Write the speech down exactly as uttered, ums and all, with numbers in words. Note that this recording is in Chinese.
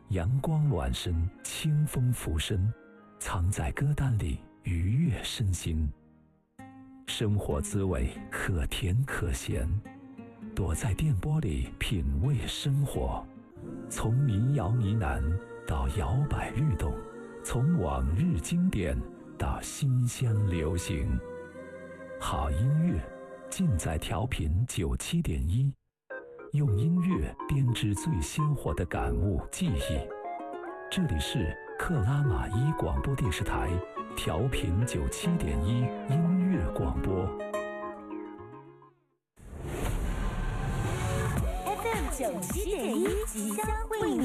阳光暖身，清风拂身，藏在歌单里愉悦身心。生活滋味可甜可咸，躲在电波里品味生活。从民谣呢喃到摇摆律动，从往日经典到新乡流行。好音乐尽在调频九七点一，用音乐编织最鲜活的感悟记忆。这里是克拉玛依广播电视台调频九七点一音乐广播。 F M 九七点一即将为您